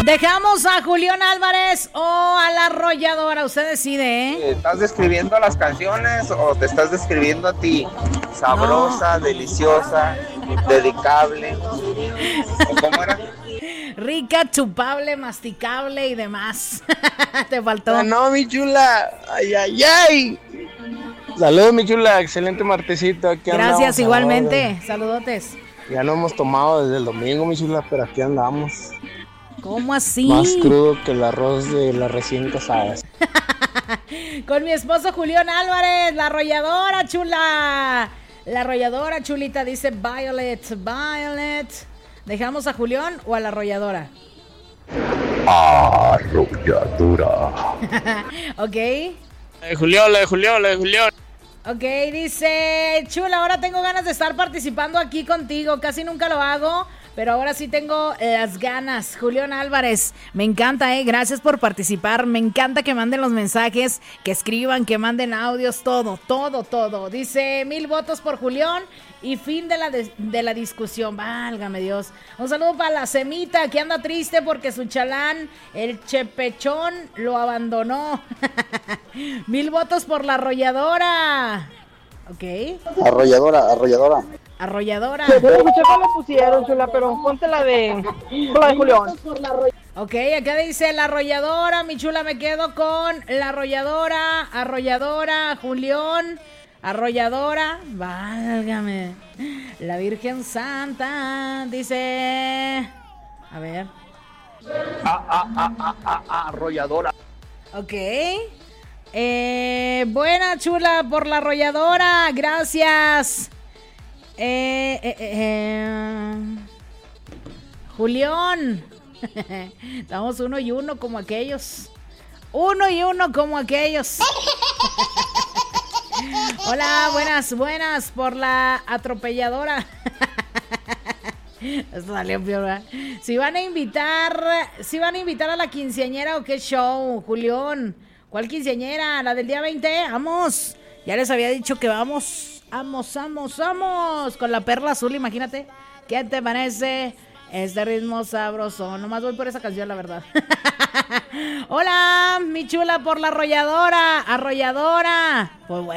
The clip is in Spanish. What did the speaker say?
¿Dejamos a Julián Álvarez o a la arrolladora? Usted decide, ¿eh? ¿Estás describiendo las canciones o te estás describiendo a ti? Sabrosa, deliciosa, dedicable. ¿Cómo era? Rica, chupable, masticable y demás. Te faltó. No, mi chula. Ay, ay, ay. Saludos, mi chula. Excelente martesito. Aquí Gracias, andamos, igualmente. Saludotes. Ya no hemos tomado desde el domingo, mi chula, pero aquí andamos. ¿Cómo así? Más crudo que el arroz de las recién casadas. Con mi esposo Julián Álvarez, la arrolladora, chula. La arrolladora, chulita, dice Violet. ¿Dejamos a Julián o a la arrolladora? Arrolladora. Ok. La de Julián. Ok, dice Chula, ahora tengo ganas de estar participando aquí contigo. Casi nunca lo hago, pero ahora sí tengo las ganas. Julián Álvarez, me encanta, gracias por participar. Me encanta que manden los mensajes, que escriban, que manden audios, todo. Dice 1000 votos por Julián y fin de la discusión. Válgame Dios. Un saludo para la Semita, que anda triste porque su chalán, el Chepechón, lo abandonó. 1000 votos por la arrolladora. Ok. Arrolladora. Escuché cuál le pusieron, chula, pero ponte la de Julián. Ok, acá dice la arrolladora, mi chula, me quedo con la arrolladora, Julián, arrolladora, válgame, la Virgen Santa, dice, a ver. Arrolladora. Ok. Buena, chula, por la arrolladora, gracias. Julián. Estamos 1-1 como aquellos. 1-1 como aquellos. Hola, buenas por la atropelladora. Esto salió peor, ¿verdad? Si van a invitar a la quinceañera o qué show, Julián. ¿Cuál quinceañera? ¿La del día 20? Vamos. Ya les había dicho que vamos. Vamos. Con la perla azul, imagínate. ¿Qué te parece este ritmo sabroso? Nomás voy por esa canción, la verdad. Hola, mi chula, por la arrolladora. Pues bueno.